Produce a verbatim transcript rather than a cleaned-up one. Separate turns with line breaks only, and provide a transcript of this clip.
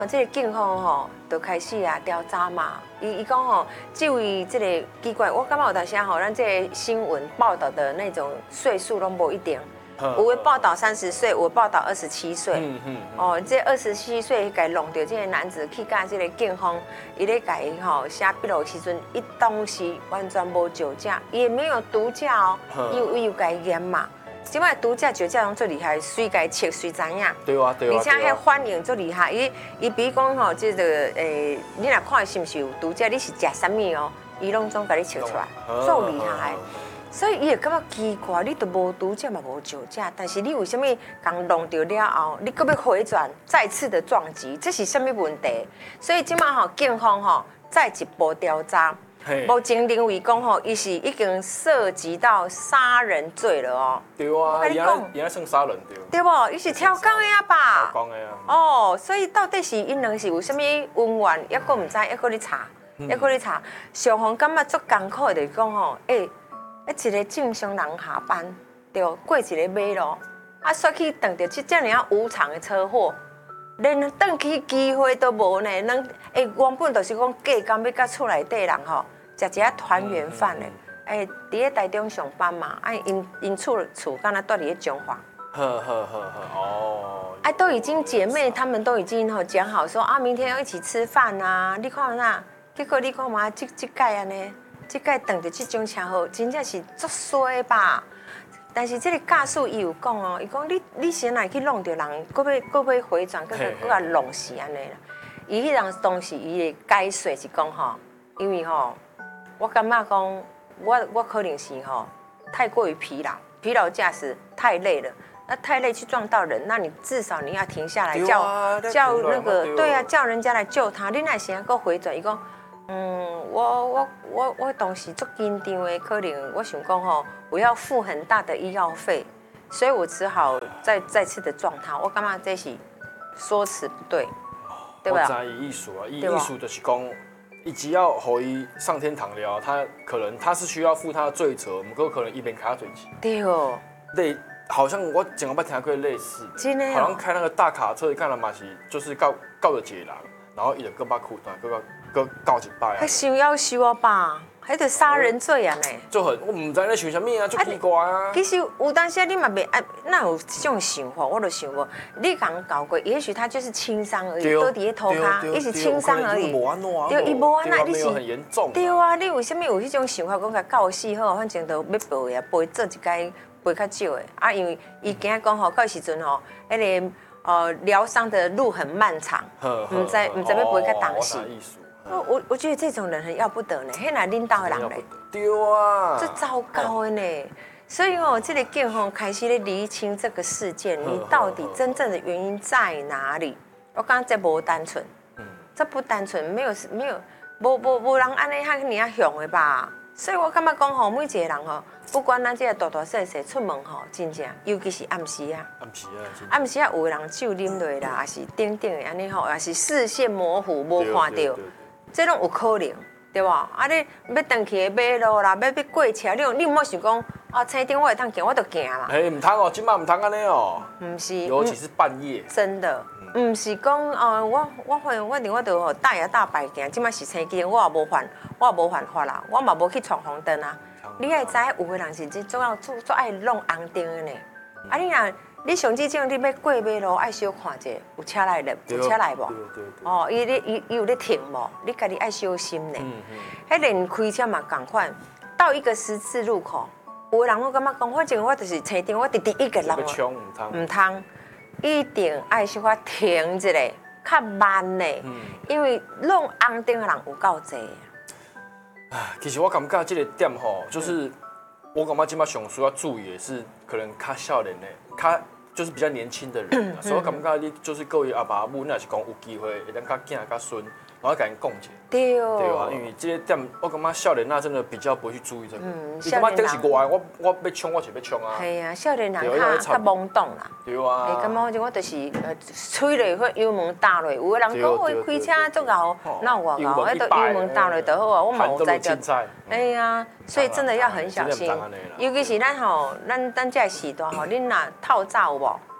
啊，这个警方吼就开始啊调查嘛。伊伊讲吼，就以这个奇怪，我感觉有当时吼，咱这个新闻报道的那种岁数拢无一定。有的报道三十岁，有的报道二十七岁。嗯嗯。哦，这二十七岁甲弄到这个男子去甲这个警方，伊咧甲伊吼写笔录时阵，伊当时完全无酒驾，也没有毒驾哦，又又甲伊验嘛。即摆毒驾酒驾拢最厉害，随家切随知影。
对啊对啊。
而且迄反应最厉害，伊伊比如讲吼，这个诶，你若看是毋是有毒驾，你是食啥物哦，伊拢总甲你切出来，最厉害。所以伊会感觉奇怪，你都无毒驾嘛无酒驾，但是你为什么刚弄掉了后，你搁要回转再次的撞击，这是什么问题？所以即马吼警方吼再一步调查，目前认为讲吼，伊是已经涉及到杀人罪了哦。
对啊，我跟你讲，伊算杀人对。
对不？伊是超工的啊吧？
超工的啊。
哦，所以到底是因两是有什么恩怨，抑搁唔知，抑搁咧查，抑搁咧查。上方感觉足艰苦的，就是讲吼，诶。一个正常人下班，对，过一个马路，啊，煞去撞到这这尔无常的车祸，连转去机会都无呢。人诶，原本就是讲计工要甲厝内底人吼，食一下团圆饭的。诶，伫咧台中上班嘛，啊，因因厝厝敢若住伫咧中华。
呵呵呵呵，哦。
哎，都已经姐妹，她们都已经吼讲好说啊，明天要一起吃饭啊。你看那，结果你看嘛，这这届安尼。即届撞到即种车祸，真正是足衰吧？但是这个驾驶伊有讲哦，伊讲你你先来去弄到人，搁要搁要回转，搁搁甲弄死安尼啦。伊迄人当时伊的解说是讲吼，因为吼，我感觉讲，我我可能是吼太过于疲劳，疲劳驾驶太累了。那太累去撞到人，那你至少你要停下来叫、啊、叫那个对啊，叫人家来救他。你那时间搁回转，伊讲。嗯，我我我我当时足紧张的，可能我想讲吼，我要付很大的医药费，所以我只好再再次的撞他。我感觉这是说辞不对，对吧？
我知伊意思啊，伊意思就是讲，伊只要互伊上天堂了，他可能他是需要负他的罪责，不过可能伊边卡罪钱。
对哦。
类好像我前个摆听过类似，
真的、哦。
好像开那个大卡车，看了嘛是就是告告着一个人，然后伊就搁把裤带搁个。搁告一摆啊！
还想要修啊吧？还得杀人罪啊呢！
就很，我唔知咧想啥物啊，就奇怪啊。
其实有当时你嘛袂哎，那有这种想法，我就想过，你刚搞过，也许他就是轻伤而已，都伫咧涂骹，伊是轻伤而已。对，伊无安那，你是
很严重。
对啊，你为什么有迄种想法，讲甲告死好，反正都要赔啊，赔做一届赔较少的啊，因为伊惊讲吼，到时阵吼，迄个呃疗伤的路很漫长，唔知唔知要赔较重死。我我我觉得这种人很要不得呢，迄来领导的人嘞，
对啊，
这糟糕的呢。所以哦，这个警方开始咧厘清这个事件，你到底真正的原因在哪里？我刚刚这不单纯，这不单纯，没有没有，无无无人安尼遐尼啊凶的吧？所以我感觉讲吼，每一个人吼，不管咱这个大大小小出门吼，真正，尤其是暗时啊，
暗时啊，
暗时啊，有的人酒啉落啦，还是顶顶的安尼吼，也是视线模糊，无看到。这种有可能，对吧？啊，你要登去马路啦，要要过车，你你唔好想讲啊，车顶我会当行，我就行啦。
哎，唔通哦，今晚唔通安尼哦。
唔是，
尤其是半夜。
真的，唔是讲哦，我我反正我定我就大摇大摆行，今晚是车机，我也无犯，我也无犯法啦，我嘛无去闯红灯啊。你爱知有个人是真做要做做爱弄红灯的呢。啊，你若你上至种，你要过马路，爱小看者，有车来了，有车来无？哦，伊咧伊伊有咧停无？你家己爱小心呢。迄连开车嘛共款，到一个十字路口，有人我感觉讲，反正我就是车顶，我直直一个人。
冲唔通？
唔通，一定爱小可停一下，较慢呢。因为弄红灯的人有够济。
啊，其实我感觉这个点吼，就是。我感觉今麦上需要注意的是，可能较少年的，较就是比较年轻的人，所以我感觉你就是各位阿爸阿母，你若是讲有机会，会当较囝较孙，然后甲因讲一下，
对
对啊，因为这个点，我感觉少年那真的比较不会去注意这个。嗯，你感觉这是我，我我要冲，我就要冲啊。
系啊，少年人较较懵懂啦。
对啊。
会感觉好像我就是呃，吹落去油门打落，有个人讲会开车足牛，那我牛，迄都油门打落就好啊，我嘛有在叫。哎呀，所以真的要很小心，尤其是咱吼，咱咱这个时段吼，恁若透早有无？